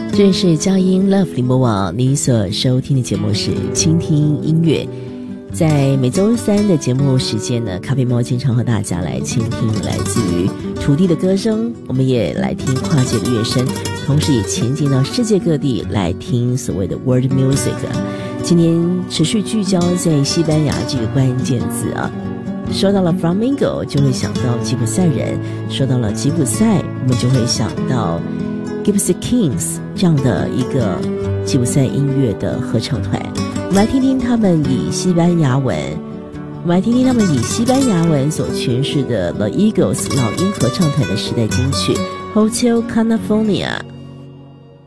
这里是佳音 Love 联播网，你所收听的节目是倾听音乐。在每周三的节目时间呢，咖啡猫经常和大家来倾听来自于土地的歌声，我们也来听跨界的乐声，同时也前进到世界各地来听所谓的 World Music。 今天持续聚焦在西班牙这个关键字啊，说到了 Flamenco 就会想到吉普赛人，说到了吉普赛我们就会想到 Gypsy Kings 这样的一个吉普赛音乐的合唱团。我们来听听他们以西班牙文所诠释的 The Eagles 老鹰合唱团的时代金曲 Hotel California。